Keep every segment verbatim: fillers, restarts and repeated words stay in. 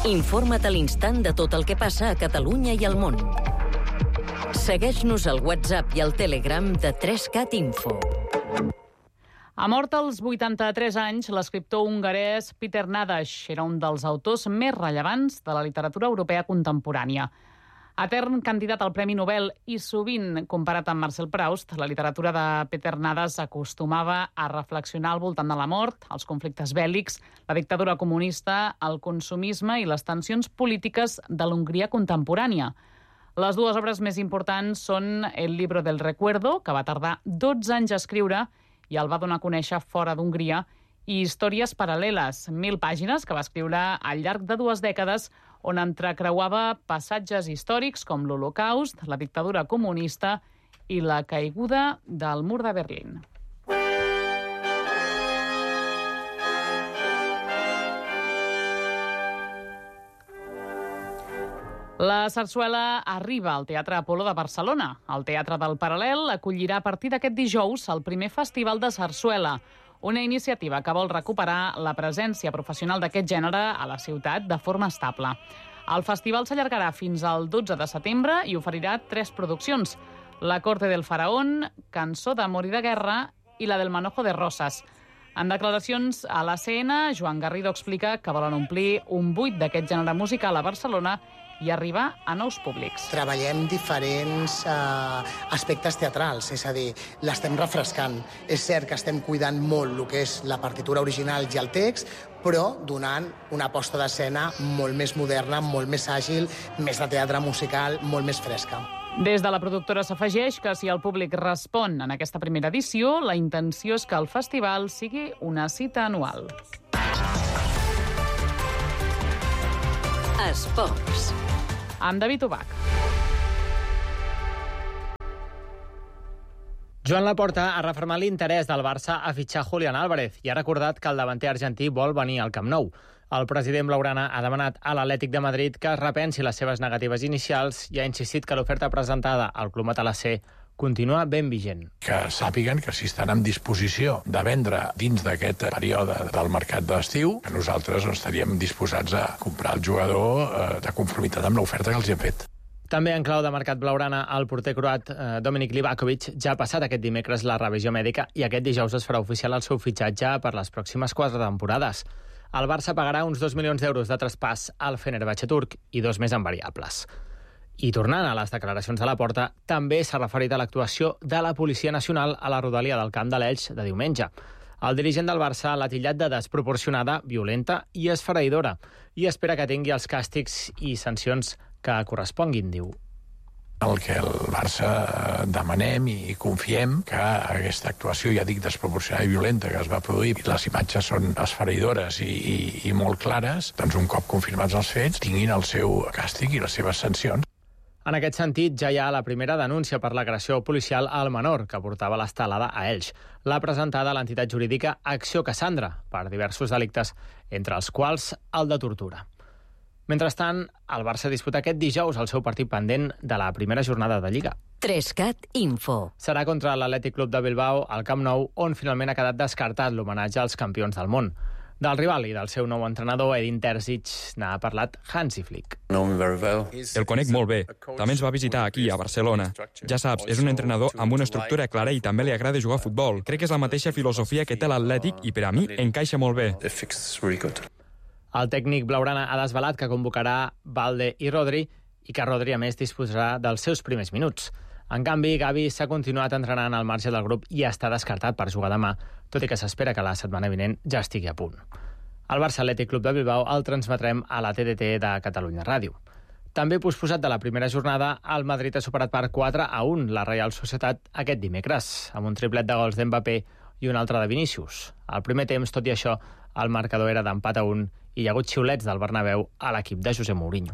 Informa't a l'instant de tot el que passa a Catalunya i al món. Segueix-nos al WhatsApp i al Telegram de tres cat Info. Ha mort als vuitanta-tres anys l'escriptor hongarès Péter Nádas. Era un dels autors més rellevants de la literatura europea contemporània. Etern candidat al Premi Nobel i sovint comparat amb Marcel Proust, la literatura de Péter Nádas acostumava a reflexionar al voltant de la mort, els conflictes bèl·lics, la dictadura comunista, el consumisme i les tensions polítiques de l'Hongria contemporània. Les dues obres més importants són El libro del recuerdo, que va tardar dotze anys a escriure i el va donar a conèixer fora d'Hongria, i Històries paral·leles, mil pàgines que va escriure al llarg de dues dècades, on entrecreuava passatges històrics com l'Holocaust, la dictadura comunista i la caiguda del mur de Berlín. La sarsuela arriba al Teatre Apolo de Barcelona. El Teatre del Paral·lel acollirà a partir d'aquest dijous el primer festival de sarsuela, una iniciativa que vol recuperar la presència professional d'aquest gènere a la ciutat de forma estable. El festival s'allargarà fins al dotze de setembre i oferirà tres produccions: La corte del faraón, Cançó d'amor i de guerra i la del manojo de roses. En declaracions a l'A C N, Joan Garrido explica que volen omplir un buit d'aquest gènere musical a Barcelona i arribar a nous públics. Treballem diferents eh, aspectes teatrals, és a dir, l'estem refrescant. És cert que estem cuidant molt el que és la partitura original i el text, però donant una posta d'escena molt més moderna, molt més àgil, més de teatre musical, molt més fresca. Des de la productora s'afegeix que si el públic respon en aquesta primera edició, la intenció és que el festival sigui una cita anual. Esports. Amb David Ubach. Joan Laporta ha refermat l'interès del Barça a fitxar Julián Álvarez i ha recordat que el davanter argentí vol venir al Camp Nou. El president blaugrana ha demanat a l'Atlètic de Madrid que es repensi les seves negatives inicials i ha insistit que l'oferta presentada al club matalassé continua ben vigent. Que sàpiguen que si estan en disposició de vendre dins d'aquest període del mercat d'estiu, que nosaltres no estaríem disposats a comprar el jugador eh, de conformitat amb l'oferta que els hem fet. També en clau de mercat blaugrana, el porter croat eh, Dominik Livakovic ja ha passat aquest dimecres la revisió mèdica i aquest dijous es farà oficial el seu fitxatge per les pròximes quatre temporades. El Barça pagarà uns dos milions d'euros de traspàs al Fenerbahçe turc i dos més en variables. I tornant a les declaracions de Laporta, també s'ha referit a l'actuació de la Policia Nacional a la rodalia del Camp de l'Elx de diumenge. El dirigent del Barça l'ha titllat de desproporcionada, violenta i esfereïdora i espera que tingui els càstigs i sancions que corresponguin, diu. El que el Barça demanem i confiem que aquesta actuació, ja dic, desproporcionada i violenta que es va produir, i les imatges són esfereïdores i, i, i molt clares, doncs un cop confirmats els fets, tinguin el seu càstig i les seves sancions. En aquest sentit, ja hi ha la primera denúncia per l'agressió policial al menor que portava l'estelada a Elx. L'ha presentada l'entitat jurídica Acció Cassandra per diversos delictes, entre els quals el de tortura. Mentrestant, el Barça disputa aquest dijous el seu partit pendent de la primera jornada de Lliga. tres cat Info. Serà contra l'Atlètic Club de Bilbao al Camp Nou, on finalment ha quedat descartat l'homenatge als campions del món. Del rival i del seu nou entrenador, Edin Terzic, n'ha parlat Hansi Flick. El conec molt bé. També ens va visitar aquí, a Barcelona. Ja saps, és un entrenador amb una estructura clara i també li agrada jugar a futbol. Crec que és la mateixa filosofia que té l'Atlètic i per a mi encaixa molt bé. El tècnic blaugrana ha desvelat que convocarà Balde i Rodri i que Rodri, a més, disposarà dels seus primers minuts. En canvi, Gavi s'ha continuat entrenant al marge del grup i està descartat per jugar demà, tot i que s'espera que la setmana vinent ja estigui a punt. El Barça Atlètic Club de Bilbao el transmetrem a la T D T de Catalunya Ràdio. També posposat de la primera jornada, el Madrid ha superat per quatre a un la Reial Societat aquest dimecres, amb un triplet de gols d'Mbappé i un altre de Vinícius. Al primer temps, tot i això, el marcador era d'empat a un i hi ha hagut xiulets del Bernabéu a l'equip de José Mourinho.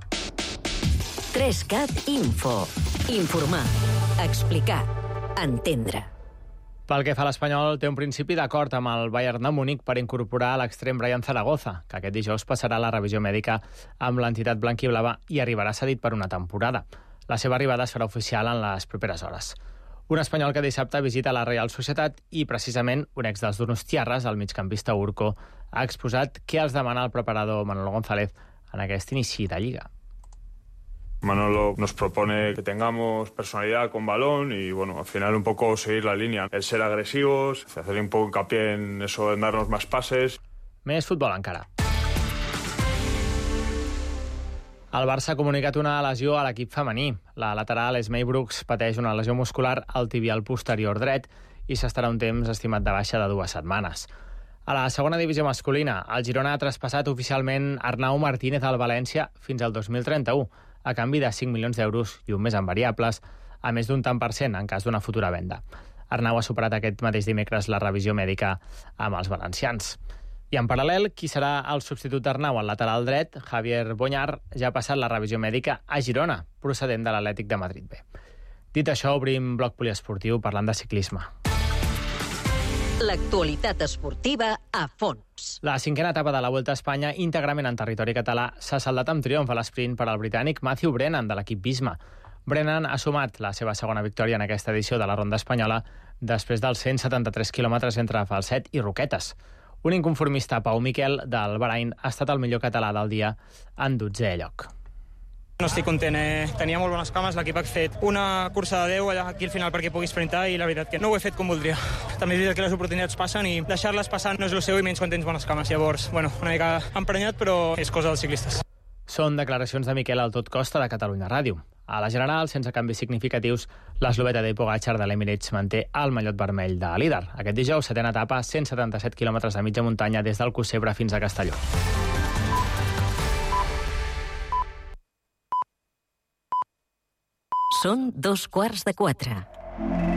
tres cat Info. Informar, explicar, entendre. Pel que fa a l'Espanyol, té un principi d'acord amb el Bayern de Múnich per incorporar l'extrem Brian Zaragoza, que aquest dijous passarà la revisió mèdica amb l'entitat blanquiblava i arribarà cedit per una temporada. La seva arribada es farà oficial en les properes hores. Un espanyol que dissabte visita la Real Societat i, precisament, un ex dels Donostiarras, el migcampista Urco, ha exposat què els demana el preparador Manolo González en aquest inici de Lliga. Manolo nos propone que tengamos personalidad con balón y, bueno, al final un poco seguir la línea. El ser agresivos, hacer un poco hincapié en eso, en darnos más pases. Més futbol encara. El Barça ha comunicat una lesió a l'equip femení. La lateral Esmei Brooks pateix una lesió muscular al tibial posterior dret i s'estarà un temps estimat de baixa de dues setmanes. A la segona divisió masculina, el Girona ha traspassat oficialment Arnau Martínez al València fins al dos mil trenta-u, a canvi de cinc milions d'euros i un mes en variables, a més d'un tant per cent en cas d'una futura venda. Arnau ha superat aquest mateix dimecres la revisió mèdica amb els valencians. I en paral·lel, qui serà el substitut d'Arnau al lateral dret, Javier Boñar, ja ha passat la revisió mèdica a Girona, procedent de l'Atlètic de Madrid B. Dit això, obrim bloc poliesportiu parlant de ciclisme. L'actualitat esportiva a fons. La cinquena etapa de la Vuelta a Espanya, íntegrament en territori català, s'ha saldat amb triomf a l'esprint per al britànic Matthew Brennan, de l'equip Visma. Brennan ha sumat la seva segona victòria en aquesta edició de la Ronda Espanyola després dels cent setanta-tres quilòmetres entre Falset i Roquetes. Un inconformista, Pau Miquel, del Bahrain, ha estat el millor català del dia en dotzè lloc. No estic content, eh? Tenia molt bones cames, l'equip ha fet una cursa de deu allà aquí al final perquè pugui sprintar i la veritat que no ho he fet com voldria. També és veritat que les oportunitats passen i deixar-les passar no és el seu i menys quan tens bones cames. Llavors, bueno, una mica emprenyat, però és cosa dels ciclistes. Són declaracions de Miquel al Tot Costa de Catalunya Ràdio. A la general, sense canvis significatius, l'esloveta de Pogačar de l'Emirates manté el mallot vermell de líder. Aquest dijous, setena etapa, cent setanta-set quilòmetres de mitja muntanya des del Cocebre fins a Castelló. Són dos quarts de quatre.